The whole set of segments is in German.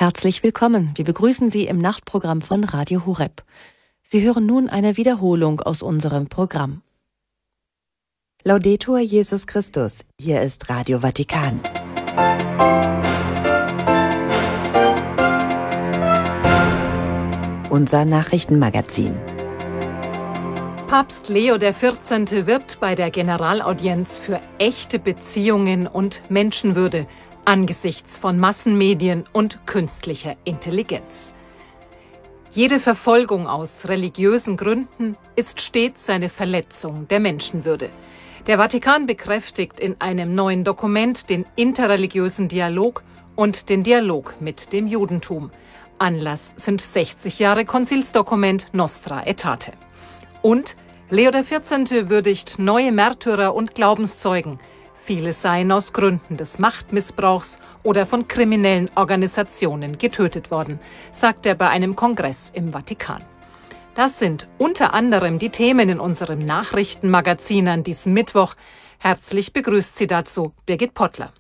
Herzlich willkommen. Wir begrüßen Sie im Nachtprogramm von Radio Horeb. Sie hören nun eine Wiederholung aus unserem Programm. Laudetur Jesus Christus. Hier ist Radio Vatikan. Unser Nachrichtenmagazin. Papst Leo XIV. Wirbt bei der Generalaudienz für echte Beziehungen und Menschenwürde angesichts von Massenmedien und künstlicher Intelligenz. Jede Verfolgung aus religiösen Gründen ist stets eine Verletzung der Menschenwürde. Der Vatikan bekräftigt in einem neuen Dokument den interreligiösen Dialog und den Dialog mit dem Judentum. Anlass sind 60 Jahre Konzilsdokument Nostra Aetate. Und Leo XIV. Würdigt neue Märtyrer und Glaubenszeugen. Viele seien aus Gründen des Machtmissbrauchs oder von kriminellen Organisationen getötet worden, sagt er bei einem Kongress im Vatikan. Das sind unter anderem die Themen in unserem Nachrichtenmagazin an diesem Mittwoch. Herzlich begrüßt Sie dazu Birgit Pottler.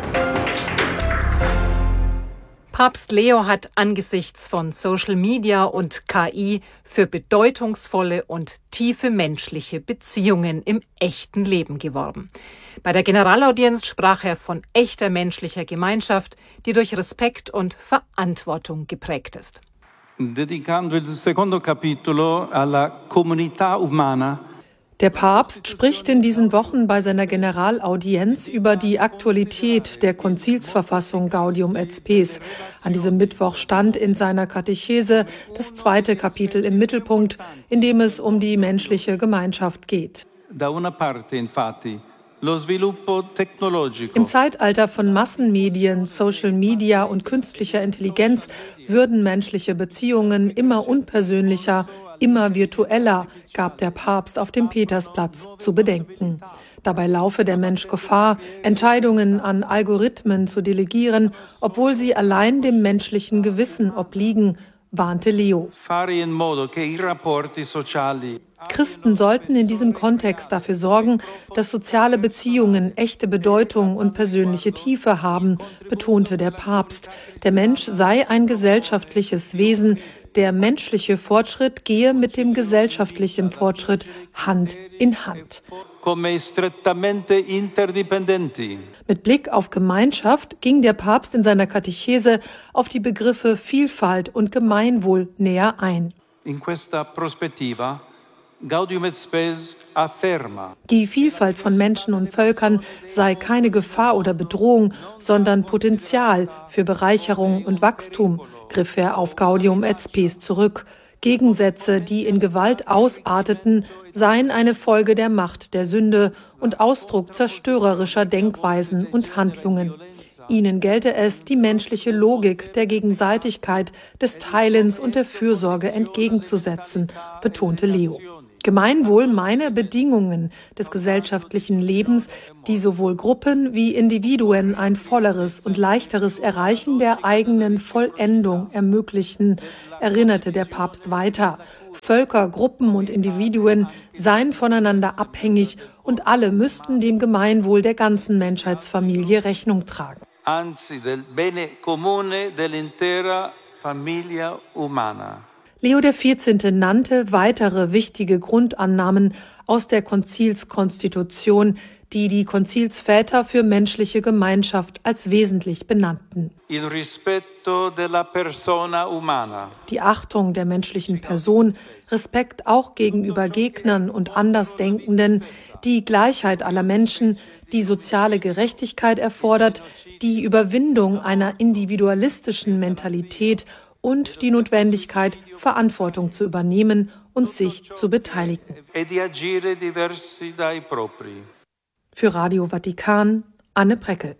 Papst Leo hat angesichts von Social Media und KI für bedeutungsvolle und tiefe menschliche Beziehungen im echten Leben geworben. Bei der Generalaudienz sprach er von echter menschlicher Gemeinschaft, die durch Respekt und Verantwortung geprägt ist. Dedicando il secondo capitolo alla comunità umana. Der Papst spricht in diesen Wochen bei seiner Generalaudienz über die Aktualität der Konzilsverfassung Gaudium et Spes. An diesem Mittwoch stand in seiner Katechese das zweite Kapitel im Mittelpunkt, in dem es um die menschliche Gemeinschaft geht. Da una parte, infatti, lo sviluppo tecnologico. Im Zeitalter von Massenmedien, Social Media und künstlicher Intelligenz würden menschliche Beziehungen immer unpersönlicher, immer virtueller, gab der Papst auf dem Petersplatz zu bedenken. Dabei laufe der Mensch Gefahr, Entscheidungen an Algorithmen zu delegieren, obwohl sie allein dem menschlichen Gewissen obliegen, warnte Leo. Christen sollten in diesem Kontext dafür sorgen, dass soziale Beziehungen echte Bedeutung und persönliche Tiefe haben, betonte der Papst. Der Mensch sei ein gesellschaftliches Wesen. Der menschliche Fortschritt gehe mit dem gesellschaftlichen Fortschritt Hand in Hand. Mit Blick auf Gemeinschaft ging der Papst in seiner Katechese auf die Begriffe Vielfalt und Gemeinwohl näher ein. In questa prospettiva Gaudium et Spes afferma. Die Vielfalt von Menschen und Völkern sei keine Gefahr oder Bedrohung, sondern Potenzial für Bereicherung und Wachstum, griff er auf Gaudium et Spes zurück. Gegensätze, die in Gewalt ausarteten, seien eine Folge der Macht der Sünde und Ausdruck zerstörerischer Denkweisen und Handlungen. Ihnen gelte es, die menschliche Logik der Gegenseitigkeit, des Teilens und der Fürsorge entgegenzusetzen, betonte Leo. Gemeinwohl meine Bedingungen des gesellschaftlichen Lebens, die sowohl Gruppen wie Individuen ein volleres und leichteres Erreichen der eigenen Vollendung ermöglichen, erinnerte der Papst weiter. Völker, Gruppen und Individuen seien voneinander abhängig und alle müssten dem Gemeinwohl der ganzen Menschheitsfamilie Rechnung tragen. Anzi del bene comune dell'intera famiglia umana. Leo XIV. Nannte weitere wichtige Grundannahmen aus der Konzilskonstitution, die die Konzilsväter für menschliche Gemeinschaft als wesentlich benannten. Il rispetto della persona umana. Die Achtung der menschlichen Person, Respekt auch gegenüber Gegnern und Andersdenkenden, die Gleichheit aller Menschen, die soziale Gerechtigkeit erfordert, die Überwindung einer individualistischen Mentalität und die Notwendigkeit, Verantwortung zu übernehmen und sich zu beteiligen. Für Radio Vatikan, Anne Preckel.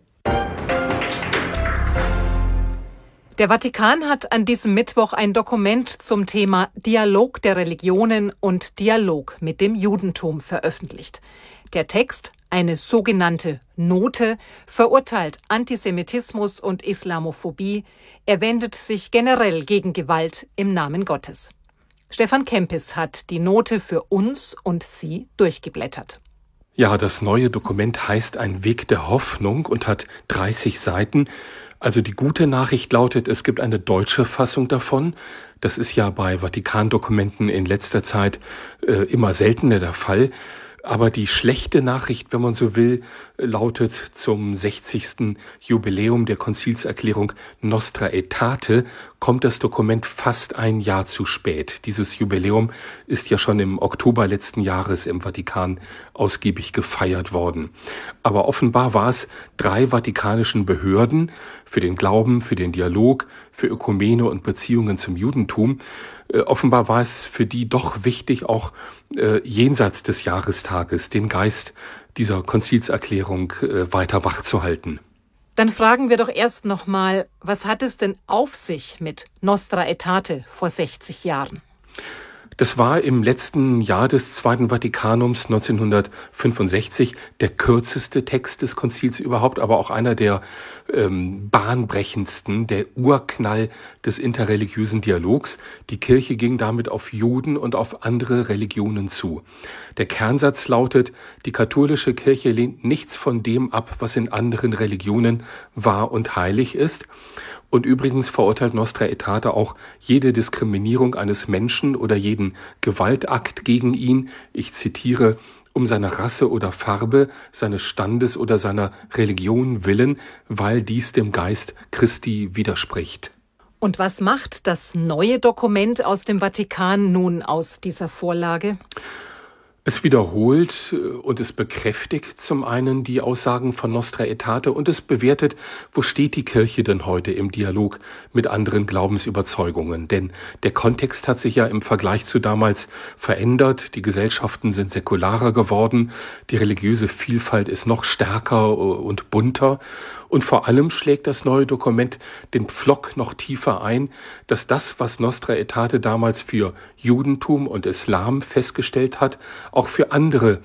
Der Vatikan hat an diesem Mittwoch ein Dokument zum Thema Dialog der Religionen und Dialog mit dem Judentum veröffentlicht. Der Text, eine sogenannte Note, verurteilt Antisemitismus und Islamophobie. Er wendet sich generell gegen Gewalt im Namen Gottes. Stefan Kempis hat die Note für uns und Sie durchgeblättert. Ja, das neue Dokument heißt Ein Weg der Hoffnung und hat 30 Seiten. Also die gute Nachricht lautet, es gibt eine deutsche Fassung davon. Das ist ja bei Vatikan-Dokumenten in letzter Zeit immer seltener der Fall. Aber die schlechte Nachricht, wenn man so will, lautet zum 60. Jubiläum der Konzilserklärung Nostra Aetate kommt das Dokument fast ein Jahr zu spät. Dieses Jubiläum ist ja schon im Oktober letzten Jahres im Vatikan ausgiebig gefeiert worden. Aber offenbar war es 3 vatikanischen Behörden für den Glauben, für den Dialog, für Ökumene und Beziehungen zum Judentum. Offenbar war es für die doch wichtig, auch jenseits des Jahrestages den Geist dieser Konzilserklärung weiter wachzuhalten. Dann fragen wir doch erst nochmal, was hat es denn auf sich mit Nostra Aetate vor 60 Jahren? Das war im letzten Jahr des Zweiten Vatikanums 1965 der kürzeste Text des Konzils überhaupt, aber auch einer der bahnbrechendsten, der Urknall des interreligiösen Dialogs. Die Kirche ging damit auf Juden und auf andere Religionen zu. Der Kernsatz lautet, die katholische Kirche lehnt nichts von dem ab, was in anderen Religionen wahr und heilig ist. Und übrigens verurteilt Nostra Aetate auch jede Diskriminierung eines Menschen oder jeden Gewaltakt gegen ihn, ich zitiere, um seiner Rasse oder Farbe, seines Standes oder seiner Religion willen, weil dies dem Geist Christi widerspricht. Und was macht das neue Dokument aus dem Vatikan nun aus dieser Vorlage? Es wiederholt und es bekräftigt zum einen die Aussagen von Nostra Aetate und es bewertet, wo steht die Kirche denn heute im Dialog mit anderen Glaubensüberzeugungen. Denn der Kontext hat sich ja im Vergleich zu damals verändert. Die Gesellschaften sind säkularer geworden. Die religiöse Vielfalt ist noch stärker und bunter. Und vor allem schlägt das neue Dokument den Pflock noch tiefer ein, dass das, was Nostra Aetate damals für Judentum und Islam festgestellt hat, auch für andere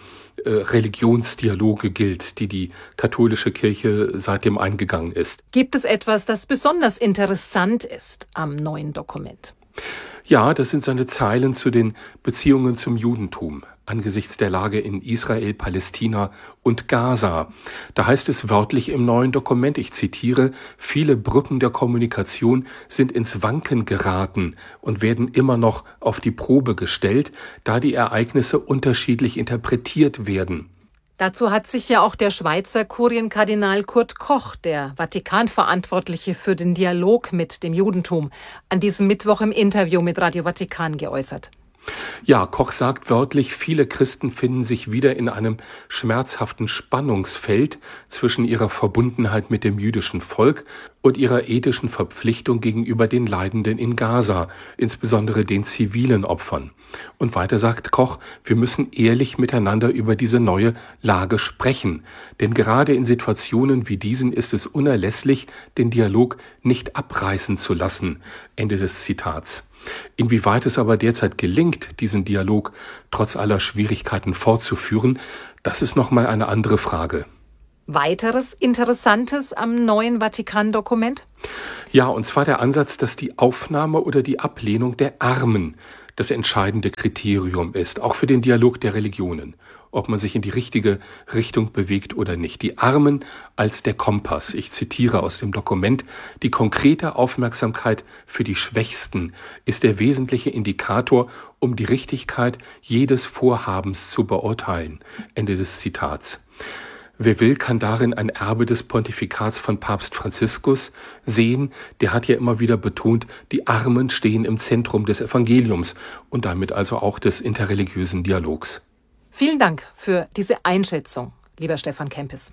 Religionsdialoge gilt, die die katholische Kirche seitdem eingegangen ist. Gibt es etwas, das besonders interessant ist am neuen Dokument? Ja, das sind seine Zeilen zu den Beziehungen zum Judentum angesichts der Lage in Israel, Palästina und Gaza. Da heißt es wörtlich im neuen Dokument, ich zitiere, viele Brücken der Kommunikation sind ins Wanken geraten und werden immer noch auf die Probe gestellt, da die Ereignisse unterschiedlich interpretiert werden. Dazu hat sich ja auch der Schweizer Kurienkardinal Kurt Koch, der Vatikan-Verantwortliche für den Dialog mit dem Judentum, an diesem Mittwoch im Interview mit Radio Vatikan geäußert. Ja, Koch sagt wörtlich, viele Christen finden sich wieder in einem schmerzhaften Spannungsfeld zwischen ihrer Verbundenheit mit dem jüdischen Volk und ihrer ethischen Verpflichtung gegenüber den Leidenden in Gaza, insbesondere den zivilen Opfern. Und weiter sagt Koch, wir müssen ehrlich miteinander über diese neue Lage sprechen. Denn gerade in Situationen wie diesen ist es unerlässlich, den Dialog nicht abreißen zu lassen. Ende des Zitats. Inwieweit es aber derzeit gelingt, diesen Dialog trotz aller Schwierigkeiten fortzuführen, das ist nochmal eine andere Frage. Weiteres Interessantes am neuen Vatikan-Dokument? Ja, und zwar der Ansatz, dass die Aufnahme oder die Ablehnung der Armen das entscheidende Kriterium ist, auch für den Dialog der Religionen, ob man sich in die richtige Richtung bewegt oder nicht. Die Armen als der Kompass. Ich zitiere aus dem Dokument, die konkrete Aufmerksamkeit für die Schwächsten ist der wesentliche Indikator, um die Richtigkeit jedes Vorhabens zu beurteilen. Ende des Zitats. Wer will, kann darin ein Erbe des Pontifikats von Papst Franziskus sehen. Der hat ja immer wieder betont, die Armen stehen im Zentrum des Evangeliums und damit also auch des interreligiösen Dialogs. Vielen Dank für diese Einschätzung, lieber Stefan Kempis.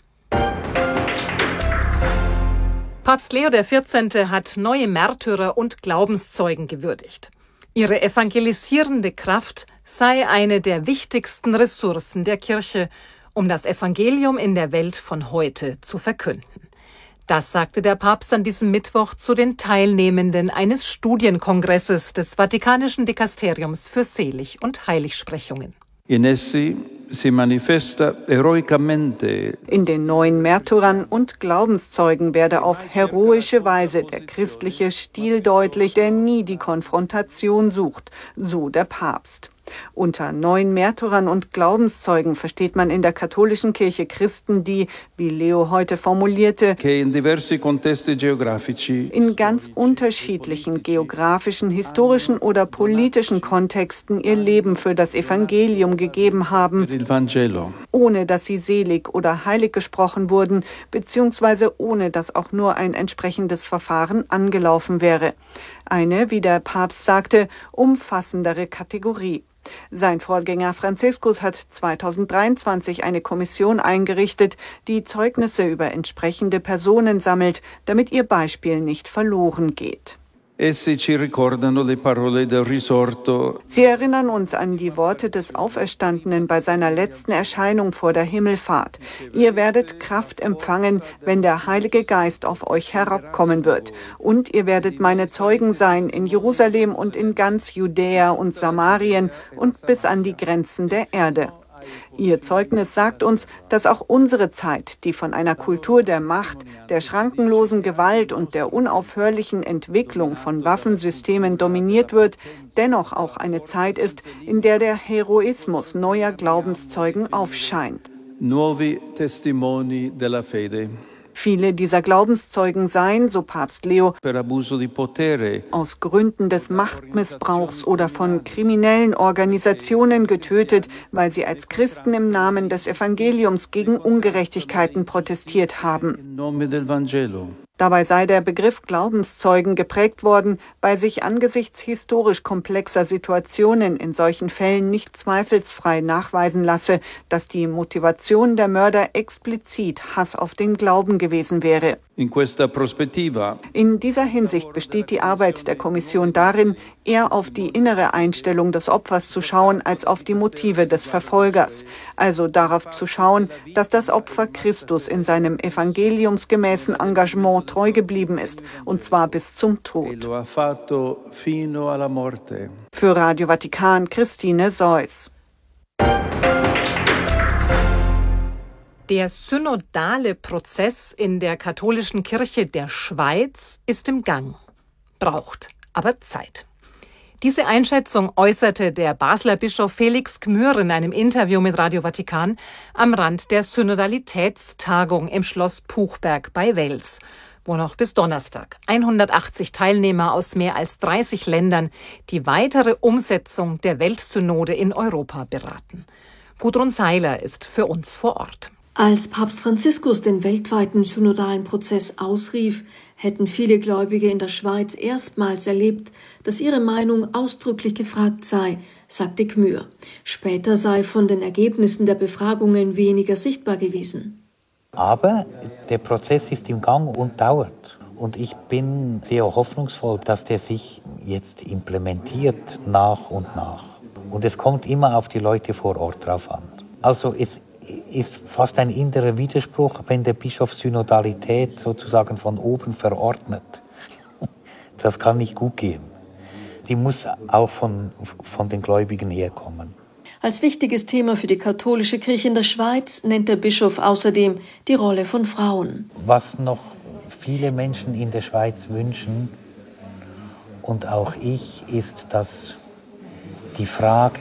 Papst Leo XIV. Hat neue Märtyrer und Glaubenszeugen gewürdigt. Ihre evangelisierende Kraft sei eine der wichtigsten Ressourcen der Kirche, um das Evangelium in der Welt von heute zu verkünden. Das sagte der Papst an diesem Mittwoch zu den Teilnehmenden eines Studienkongresses des Vatikanischen Dikasteriums für Selig- und Heiligsprechungen. In essi si manifesta eroicamente. In den neuen Märtyrern und Glaubenszeugen werde auf heroische Weise der christliche Stil deutlich, der nie die Konfrontation sucht, so der Papst. Unter neuen Märtyrern und Glaubenszeugen versteht man in der katholischen Kirche Christen, die, wie Leo heute formulierte, in ganz unterschiedlichen geografischen, historischen oder politischen Kontexten ihr Leben für das Evangelium gegeben haben, ohne dass sie selig oder heilig gesprochen wurden, beziehungsweise ohne dass auch nur ein entsprechendes Verfahren angelaufen wäre. Eine, wie der Papst sagte, umfassendere Kategorie. Sein Vorgänger Franziskus hat 2023 eine Kommission eingerichtet, die Zeugnisse über entsprechende Personen sammelt, damit ihr Beispiel nicht verloren geht. Sie erinnern uns an die Worte des Auferstandenen bei seiner letzten Erscheinung vor der Himmelfahrt. Ihr werdet Kraft empfangen, wenn der Heilige Geist auf euch herabkommen wird. Und ihr werdet meine Zeugen sein in Jerusalem und in ganz Judäa und Samarien und bis an die Grenzen der Erde. Ihr Zeugnis sagt uns, dass auch unsere Zeit, die von einer Kultur der Macht, der schrankenlosen Gewalt und der unaufhörlichen Entwicklung von Waffensystemen dominiert wird, dennoch auch eine Zeit ist, in der der Heroismus neuer Glaubenszeugen aufscheint. Nuovi testimoni della fede. Viele dieser Glaubenszeugen seien, so Papst Leo, aus Gründen des Machtmissbrauchs oder von kriminellen Organisationen getötet, weil sie als Christen im Namen des Evangeliums gegen Ungerechtigkeiten protestiert haben. Dabei sei der Begriff Glaubenszeugen geprägt worden, weil sich angesichts historisch komplexer Situationen in solchen Fällen nicht zweifelsfrei nachweisen lasse, dass die Motivation der Mörder explizit Hass auf den Glauben gewesen wäre. In dieser Hinsicht besteht die Arbeit der Kommission darin, eher auf die innere Einstellung des Opfers zu schauen, als auf die Motive des Verfolgers. Also darauf zu schauen, dass das Opfer Christus in seinem evangeliumsgemäßen Engagement treu geblieben ist, und zwar bis zum Tod. Für Radio Vatikan, Christine Seuss. Der synodale Prozess in der katholischen Kirche der Schweiz ist im Gang, braucht aber Zeit. Diese Einschätzung äußerte der Basler Bischof Felix Gmür in einem Interview mit Radio Vatikan am Rand der Synodalitätstagung im Schloss Puchberg bei Wels, wo noch bis Donnerstag 180 Teilnehmer aus mehr als 30 Ländern die weitere Umsetzung der Weltsynode in Europa beraten. Gudrun Seiler ist für uns vor Ort. Als Papst Franziskus den weltweiten synodalen Prozess ausrief, hätten viele Gläubige in der Schweiz erstmals erlebt, dass ihre Meinung ausdrücklich gefragt sei, sagte Gmür. Später sei von den Ergebnissen der Befragungen weniger sichtbar gewesen. Aber der Prozess ist im Gang und dauert. Und ich bin sehr hoffnungsvoll, dass der sich jetzt implementiert nach und nach. Und es kommt immer auf die Leute vor Ort drauf an. Also es ist fast ein innerer Widerspruch, wenn der Bischof Synodalität sozusagen von oben verordnet. Das kann nicht gut gehen. Die muss auch von den Gläubigen herkommen. Als wichtiges Thema für die katholische Kirche in der Schweiz nennt der Bischof außerdem die Rolle von Frauen. Was noch viele Menschen in der Schweiz wünschen, und auch ich, ist, dass die Frage